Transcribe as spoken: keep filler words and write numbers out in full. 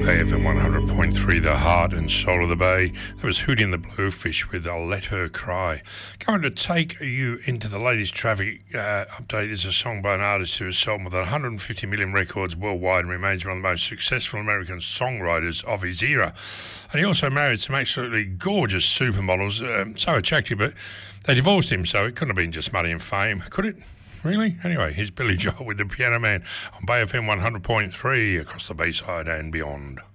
A F M one hundred point three, the heart and soul of the bay. There was Hootie and the Blowfish with I'll Let Her Cry. Going to take you into the latest traffic uh, update is a song by an artist who has sold more than one hundred fifty million records worldwide and remains one of the most successful American songwriters of his era. And he also married some absolutely gorgeous supermodels, um, so attractive, but they divorced him, so it couldn't have been just money and fame, could it? Really? Anyway, here's Billy Joel with The Piano Man on Bay F M one hundred point three across the Bayside and beyond.